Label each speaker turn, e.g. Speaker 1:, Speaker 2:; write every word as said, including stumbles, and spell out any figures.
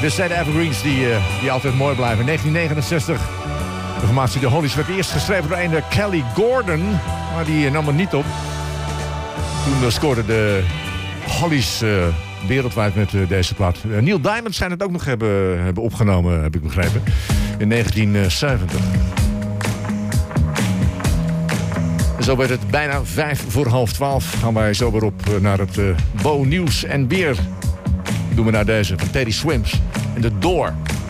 Speaker 1: Dit zijn de Evergreens die, uh, die altijd mooi blijven. In negentien negenenzestig, de formatie de Hollies werd eerst geschreven door een Kelly Gordon. Maar die uh, nam het niet op. Toen uh, scoorden de Hollies uh, wereldwijd met uh, deze plaat. Uh, Neil Diamond schijnt het ook nog hebben, hebben opgenomen, heb ik begrepen. In negentien zeventig. Zo werd het bijna vijf voor half twaalf. Gaan wij zo weer op naar het uh, Bo Nieuws en weer. Doen we naar deze van Teddy Swims en The Door.